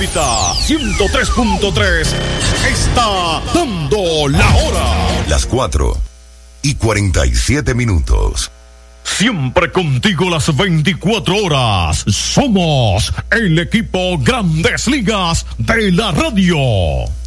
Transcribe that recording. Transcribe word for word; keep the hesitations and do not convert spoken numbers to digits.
órbita ciento tres punto tres está dando la hora. Las cuatro y cuarenta y siete minutos. Siempre contigo las veinticuatro horas. Somos el equipo Grandes Ligas de la radio.